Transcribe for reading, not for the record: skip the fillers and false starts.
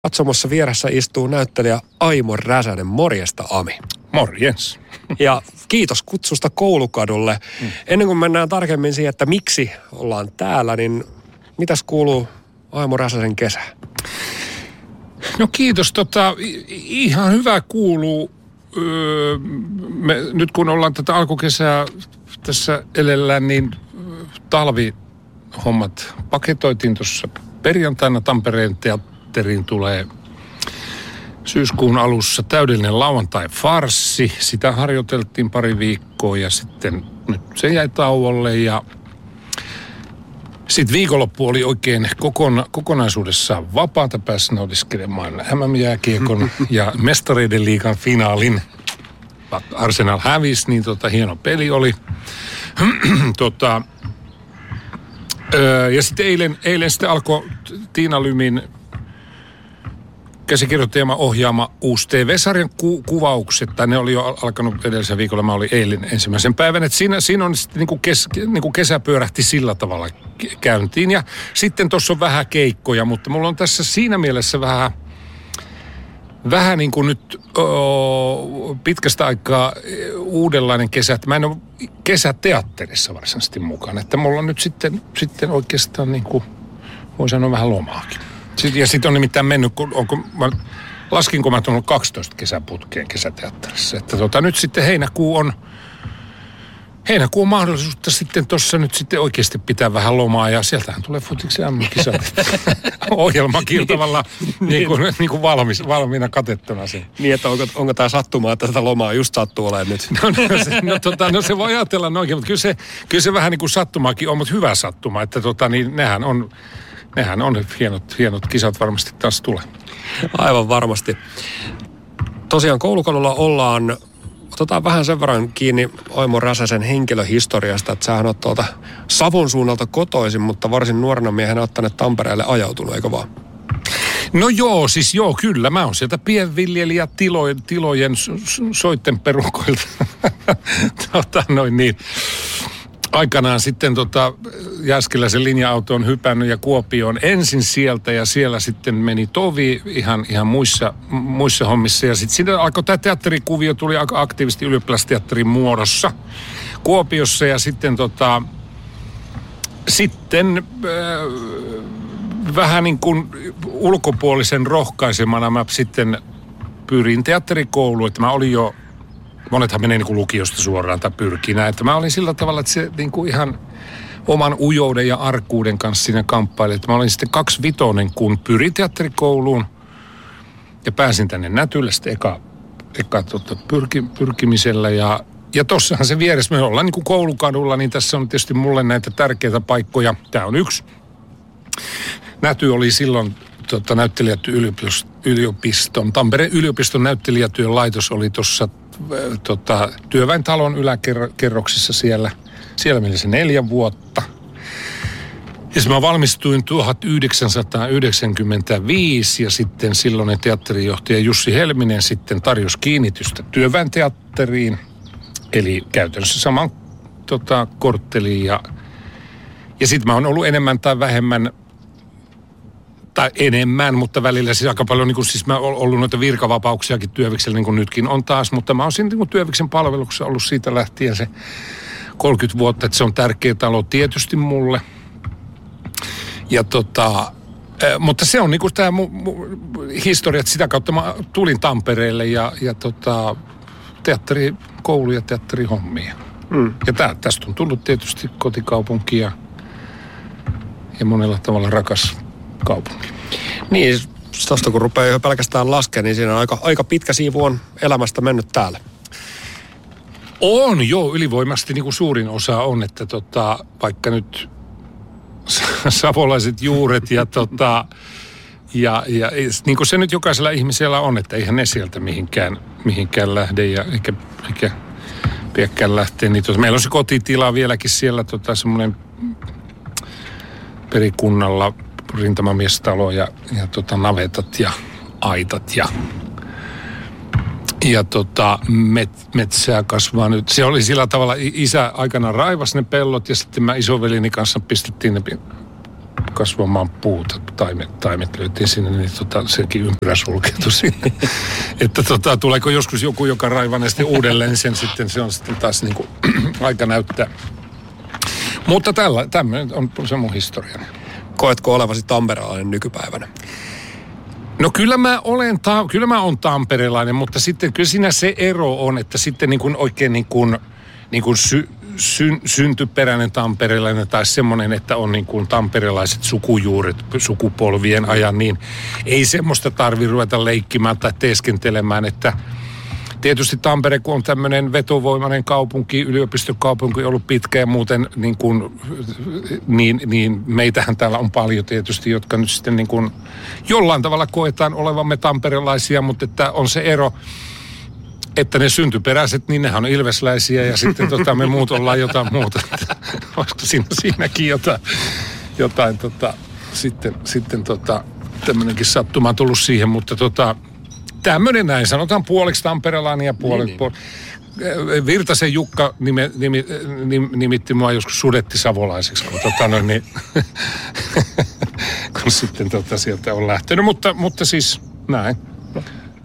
Katsomassa vieressä istuu näyttelijä Aimo Räsänen. Morjesta, Ami. Morjens. Ja kiitos kutsusta Koulukadulle. Ennen kuin mennään tarkemmin siihen, että miksi ollaan täällä, niin mitäs kuuluu Aimo Räsäsen kesä? No kiitos. Ihan hyvä kuuluu. Nyt kun ollaan tätä alkukesää tässä elellään, niin talvihommat paketoitiin tuossa perjantaina. Tampereen teatteriin tulee syyskuun alussa täydellinen lauantai-farssi. Sitä harjoiteltiin pari viikkoa ja sitten nyt se jäi tauolle ja sitten viikonloppu oli oikein kokonaisuudessaan vapaata. Pääsi nautiskelemaan MM-jääkiekon ja Mestareiden liigan finaalin. Arsenal hävisi, niin hieno peli oli. Ja sitten eilen sitten alkoi Tiina Lymin käsikirjoittajama ohjaama uusi TV-sarjan kuvaukset, tai ne oli jo alkanut edellisellä viikolla, mä olin eilen ensimmäisen päivän, että siinä on sitten niin kesä pyörähti sillä tavalla käyntiin, ja sitten tuossa on vähän keikkoja, mutta mulla on tässä siinä mielessä vähän niin kuin nyt pitkästä aikaa uudenlainen kesä, että mä en ole kesäteatterissa varsinaisesti mukana, että mulla on nyt sitten oikeastaan niin kuin, voi sanoa vähän lomaakin. Ja sitten on nimittäin mennyt, laskinko mä tuon 12 kesäputkeen kesäteatterissa. Että nyt sitten heinäkuu on mahdollisuutta sitten tuossa nyt sitten oikeasti pitää vähän lomaa. Ja sieltähän tulee futiksen MM-kisat. Ohjelmakin tavallaan niin kuin valmiina katettuna sen. Niin, että onko tämä sattumaa, että tätä lomaa just sattuu olemaan nyt? No se voi ajatella noinkin, mutta kyllä se vähän niin kuin sattumaakin on, mutta hyvä sattuma. Että niin nehän on hienot kisat varmasti taas tulee. Aivan varmasti. Tosiaan Koulukadulla ollaan, otetaan vähän sen verran kiinni Aimo Räsäsen henkilöhistoriasta, että sähän oot tuolta Savon suunnalta kotoisin, mutta varsin nuorena miehenä oot tänne Tampereelle ajautunut, eikö vaan? No joo, siis joo, kyllä. Mä oon sieltä pienviljelijätilojen soitten perukoilta. Aikanaan sitten Jääskeläisen linja-autoon hypännyt ja Kuopioon ensin sieltä ja siellä sitten meni tovi ihan muissa hommissa. Ja sitten siinä alkoi tämä teatterikuvio, tuli aika aktiivisesti ylioppilasteatterin muodossa Kuopiossa ja sitten vähän niin kuin ulkopuolisen rohkaisemana mä sitten pyrin teatterikouluun, että mä olin jo monethan menee niin kuin lukiosta suoraan tai pyrkii näin. Että mä olin sillä tavalla, että se niin kuin ihan oman ujouden ja arkuuden kanssa siinä kamppaili. Että mä olin sitten 25, kun pyrin teatterikouluun ja pääsin tänne Nätylle sitten eka pyrkimisellä. Ja tossahan se vieressä, me ollaan niin kuin Koulukadulla, niin tässä on tietysti mulle näitä tärkeitä paikkoja. Tää on yksi. Näty oli silloin yliopiston, Tampereen yliopiston näyttelijätyön laitos oli tuossa työväentalon yläkerroksissa siellä meni se 4 vuotta. Ja mä valmistuin 1995 ja sitten silloinen teatterijohtaja Jussi Helminen sitten tarjosi kiinnitystä työväenteatteriin. Eli käytännössä saman kortteliin ja sitten mä oon ollut enemmän tai vähemmän tai enemmän, mutta välillä siis aika paljon, niin kuin, siis mä oon ollut noita virkavapauksiakin Työviksellä, niin kuin nytkin on taas, mutta mä oon siinä niin Työviksen palveluksessa ollut siitä lähtien se 30 vuotta, että se on tärkeä talo tietysti mulle. Ja mutta se on niin kuin tämä historia, että sitä kautta mä tulin Tampereelle ja teatterikoulu ja teatterihommia. Ja tästä on tullut tietysti kotikaupunki ja monella tavalla rakas kaupunki. Niin, tuosta kun rupeaa jo pelkästään laskemaan, niin siinä on aika pitkä siivu on elämästä mennyt täällä. On, joo, ylivoimasti niin kuin suurin osa on, että vaikka nyt savolaiset juuret ja niin kuin se nyt jokaisella ihmisellä on, että eihän ne sieltä mihinkään lähde ja eikä pidäkään lähteä. Niin meillä on se kotitila vieläkin siellä semmoinen perikunnalla rintamamiestalo ja navetat ja aitat ja metsää kasvaa nyt. Se oli sillä tavalla, isä aikana raivasi ne pellot ja sitten mä isovelini kanssa pistettiin ne kasvamaan puuta. Taimet löytiin sinne, niin sekin ympyrä sulkeutui sinne. Että tuleeko joskus joku, joka raivaa ne sitten uudelleen, sen sitten se on sitten taas niin kuin aika näyttää. Mutta tämmöinen on se mun historiani. Koetko olevasi tamperelainen nykypäivänä? No kyllä mä oon tamperelainen, mutta sitten kyllä siinä se ero on, että sitten niin kuin oikein niin kuin syntyperäinen tamperelainen tai semmoinen, että on niin kuin tamperelaiset sukujuuret sukupolvien ajan, niin ei semmoista tarvitse ruveta leikkimään tai teeskentelemään, että tietysti Tampere, kun on tämmöinen vetovoimainen kaupunki, yliopistokaupunki ollut pitkä ja muuten niin meitähän täällä on paljon tietysti, jotka nyt sitten niin kuin jollain tavalla koetaan olevamme tamperelaisia, mutta että on se ero, että ne syntyperäiset, niin nehän on ilvesläisiä ja sitten me muut ollaan jotain muuta. Olisiko siinäkin jotain sitten tämmöinenkin sattuma on tullut siihen, mutta tämmöinen näin, sanotaan puoliksi tamperelainen ja puoliksi. Virtasen Jukka nimitti mua joskus sudettisavolaiseksi, kun sitten sieltä on lähtenyt, mutta siis näin.